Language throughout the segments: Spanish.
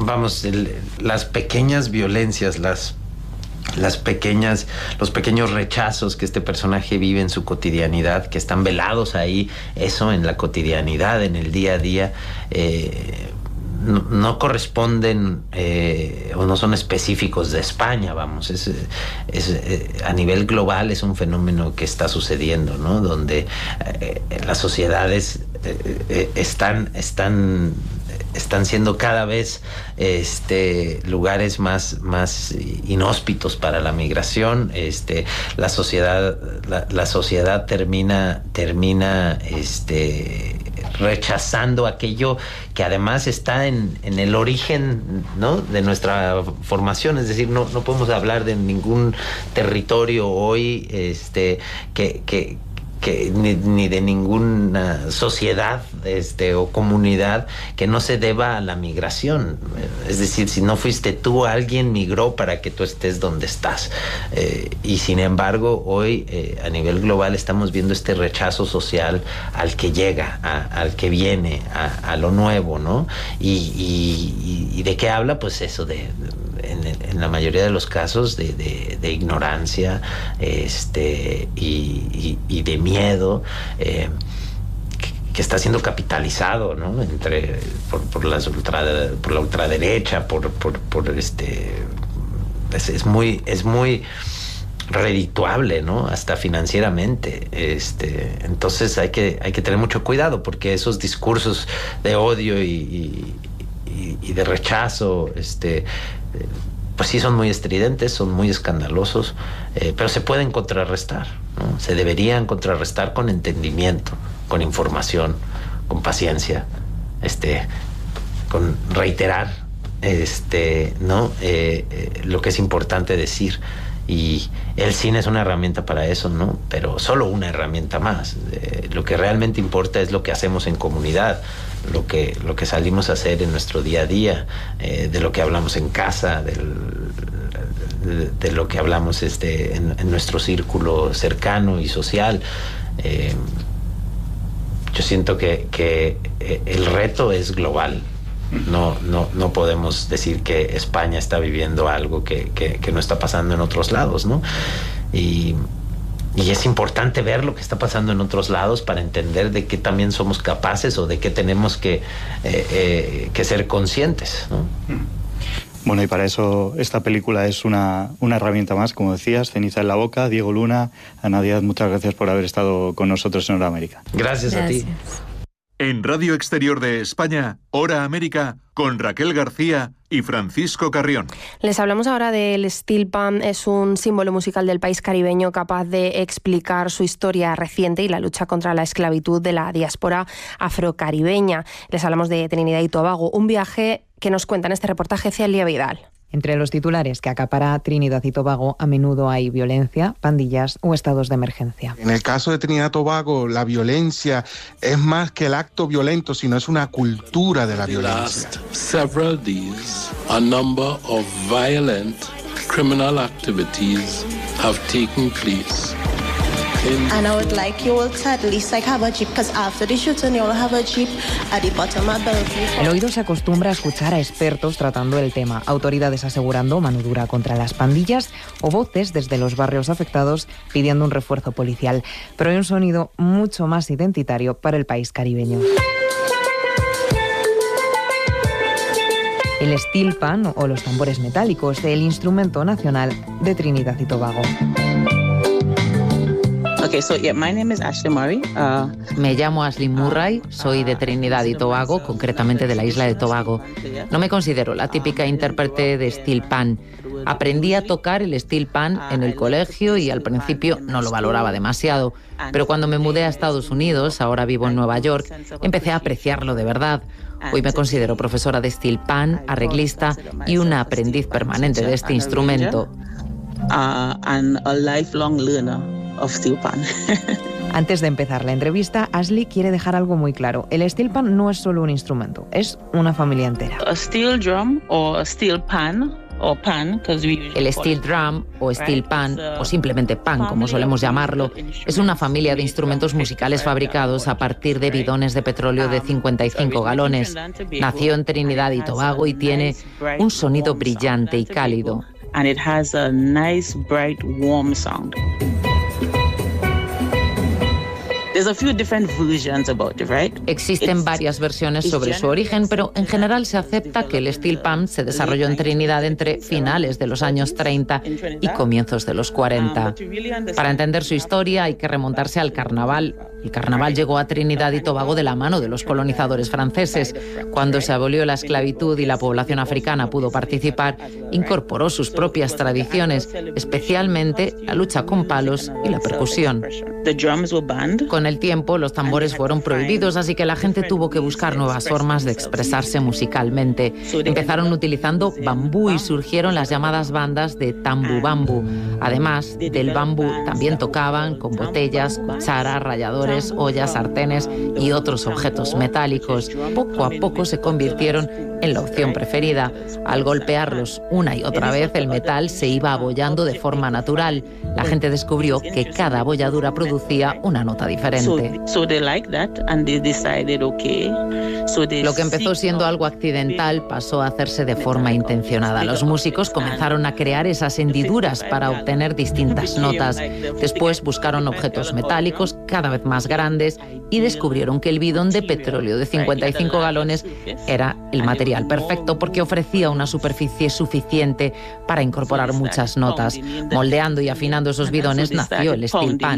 vamos, las pequeñas violencias, los pequeños rechazos que este personaje vive en su cotidianidad, que están velados ahí, eso en la cotidianidad, en el día a día, no corresponden o no son específicos de España, vamos, es a nivel global es un fenómeno que está sucediendo, ¿no? Donde las sociedades están siendo cada vez lugares más inhóspitos para la migración. La sociedad termina rechazando aquello que además está en el origen, ¿no?, de nuestra formación. Es decir, no podemos hablar de ningún territorio hoy ni de ninguna sociedad o comunidad que no se deba a la migración. Es decir, si no fuiste tú, alguien migró para que tú estés donde estás. Y sin embargo, hoy a nivel global estamos viendo este rechazo social al que llega, al que viene, a lo nuevo, ¿no? ¿Y de qué habla? Pues eso, en la mayoría de los casos de ignorancia y de miedo que está siendo capitalizado, ¿no? Por la ultraderecha, es muy redituable, ¿no? Hasta financieramente. Entonces hay que tener mucho cuidado, porque esos discursos de odio y de rechazo, pues sí son muy estridentes, son muy escandalosos, pero se pueden contrarrestar, ¿no? Se deberían contrarrestar con entendimiento, con información, con paciencia, con reiterar, ¿no? Lo que es importante decir. Y el cine es una herramienta para eso, ¿no? Pero solo una herramienta más. Lo que realmente importa es lo que hacemos en comunidad, lo que salimos a hacer en nuestro día a día, de lo que hablamos en casa, de lo que hablamos en nuestro círculo cercano y social. Yo siento que el reto es global. No podemos decir que España está viviendo algo que no está pasando en otros lados, ¿no? Y es importante ver lo que está pasando en otros lados para entender de qué también somos capaces o de qué tenemos que ser conscientes, ¿no? Bueno, y para eso esta película es una herramienta más, como decías. Ceniza en la boca. Diego Luna, Ana Díaz, muchas gracias por haber estado con nosotros en Hora América. Gracias a ti. En Radio Exterior de España, Hora América, con Raquel García y Francisco Carrión. Les hablamos ahora del steel pan. Es un símbolo musical del país caribeño capaz de explicar su historia reciente y la lucha contra la esclavitud de la diáspora afrocaribeña. Les hablamos de Trinidad y Tobago, un viaje que nos cuenta en este reportaje Celia Vidal. Entre los titulares que acapara Trinidad y Tobago, a menudo hay violencia, pandillas o estados de emergencia. En el caso de Trinidad y Tobago, la violencia es más que el acto violento, sino es una cultura de la violencia. Several days, a number of violent criminal activities have taken place. And I would like you all to at least have a jeep, because after the shooting you all have a jeep at the bottom of Bellevue. El oído se acostumbra a escuchar a expertos tratando el tema, autoridades asegurando mano dura contra las pandillas o voces desde los barrios afectados pidiendo un refuerzo policial. Pero hay un sonido mucho más identitario para el país caribeño. El steel pan o los tambores metálicos, el instrumento nacional de Trinidad y Tobago. My name is Ashley Murray. Me llamo Ashley Murray, soy de Trinidad y Tobago, concretamente de la isla de Tobago. No me considero la típica intérprete de steel pan. Aprendí a tocar el steel pan en el colegio y al principio no lo valoraba demasiado. Pero cuando me mudé a Estados Unidos, ahora vivo en Nueva York, empecé a apreciarlo de verdad. Hoy me considero profesora de steel pan, arreglista y una aprendiz permanente de este instrumento. And a lifelong learner of steel pan. Antes de empezar la entrevista, Ashley quiere dejar algo muy claro. El steel pan no es solo un instrumento, es una familia entera. A steel drum or a steel pan El steel drum o steel pan, o simplemente pan como solemos llamarlo, es una familia de instrumentos musicales fabricados a partir de bidones de petróleo de 55 galones. Nació en Trinidad y Tobago y tiene un sonido brillante y cálido. Existen varias versiones sobre su origen, pero en general se acepta que el steel pan se desarrolló en Trinidad entre finales de los años 30 y comienzos de los 40. Para entender su historia hay que remontarse al carnaval. El carnaval llegó a Trinidad y Tobago de la mano de los colonizadores franceses. Cuando se abolió la esclavitud y la población africana pudo participar, incorporó sus propias tradiciones, especialmente la lucha con palos y la percusión. Con el tiempo, los tambores fueron prohibidos, así que la gente tuvo que buscar nuevas formas de expresarse musicalmente. Empezaron utilizando bambú y surgieron las llamadas bandas de tambu bambu. Además del bambú, también tocaban con botellas, cucharas, ralladores, ollas, sartenes y otros objetos metálicos. Poco a poco se convirtieron en la opción preferida. Al golpearlos una y otra vez, el metal se iba abollando de forma natural. La gente descubrió que cada abolladura producía una nota diferente. Lo que empezó siendo algo accidental pasó a hacerse de forma intencionada. Los músicos comenzaron a crear esas hendiduras para obtener distintas notas. Después buscaron objetos metálicos cada vez más grandes y descubrieron que el bidón de petróleo de 55 galones era el material perfecto porque ofrecía una superficie suficiente para incorporar muchas notas. Moldeando y afinando esos bidones nació el steel pan.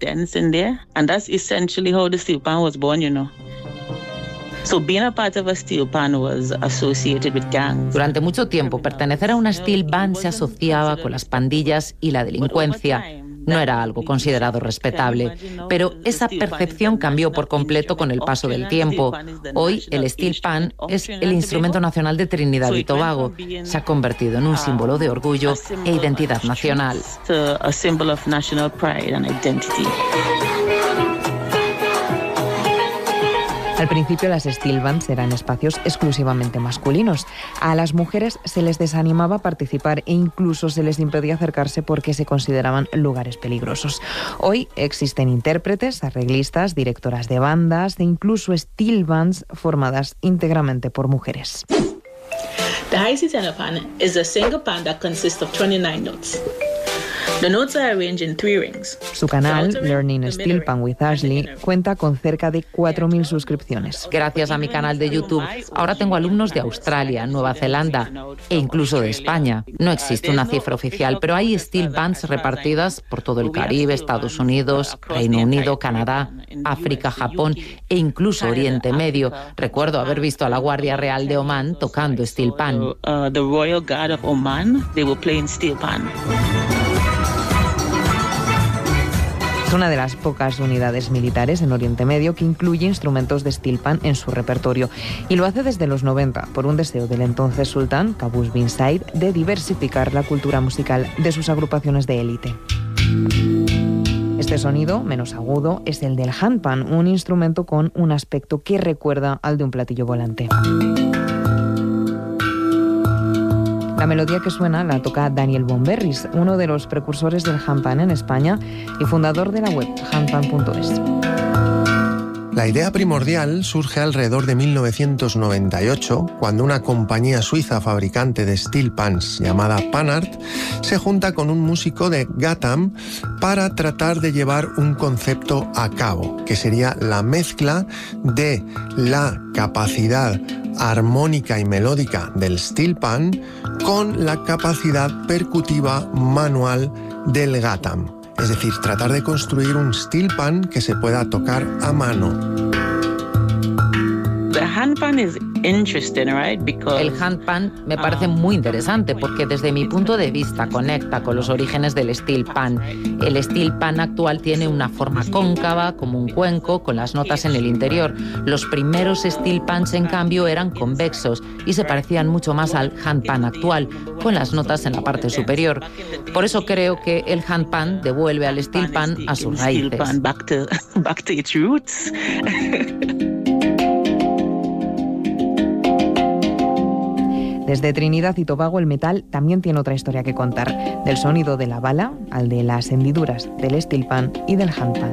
Durante mucho tiempo, pertenecer a una steel band se asociaba con las pandillas y la delincuencia. No era algo considerado respetable, pero esa percepción cambió por completo con el paso del tiempo. Hoy el steel pan es el instrumento nacional de Trinidad y Tobago. Se ha convertido en un símbolo de orgullo e identidad nacional. Al principio las steel bands eran espacios exclusivamente masculinos. A las mujeres se les desanimaba a participar e incluso se les impedía acercarse porque se consideraban lugares peligrosos. Hoy existen intérpretes, arreglistas, directoras de bandas e incluso steel bands formadas íntegramente por mujeres. The high-C tenor pan is a single pan that consists of 29 notes. The notes are arranged in 3 rings. Su canal, Learning Steel Pan with Ashley, cuenta con cerca de 4.000 suscripciones. Gracias a mi canal de YouTube, ahora tengo alumnos de Australia, Nueva Zelanda e incluso de España. No existe una cifra oficial, pero hay steel bands repartidas por todo el Caribe, Estados Unidos, Reino Unido, Canadá, África, Japón e incluso Oriente Medio. Recuerdo haber visto a la Guardia Real de Omán tocando steel pan. The Royal Guard of Oman, they were playing steel pan. Es una de las pocas unidades militares en Oriente Medio que incluye instrumentos de steel pan en su repertorio y lo hace desde los 90 por un deseo del entonces sultán Qaboos bin Said de diversificar la cultura musical de sus agrupaciones de élite. Este sonido, menos agudo, es el del handpan, un instrumento con un aspecto que recuerda al de un platillo volante. La melodía que suena la toca Daniel Bomberris, uno de los precursores del handpan en España y fundador de la web handpan.es. La idea primordial surge alrededor de 1998, cuando una compañía suiza fabricante de steel pans llamada Panart se junta con un músico de Ghatam para tratar de llevar un concepto a cabo, que sería la mezcla de la capacidad armónica y melódica del steel pan con la capacidad percutiva manual del Ghatam. Es decir, tratar de construir un steel pan que se pueda tocar a mano. El handpan me parece muy interesante porque desde mi punto de vista conecta con los orígenes del steel pan. El steel pan actual tiene una forma cóncava, como un cuenco, con las notas en el interior. Los primeros steel pans, en cambio, eran convexos y se parecían mucho más al handpan actual, con las notas en la parte superior. Por eso creo que el handpan devuelve al steel pan a sus raíces. Desde Trinidad y Tobago el metal también tiene otra historia que contar, del sonido de la bala al de las hendiduras del steel pan y del handpan.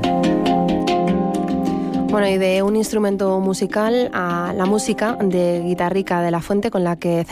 Bueno, y de un instrumento musical a la música de Guitarrica de la Fuente, con la que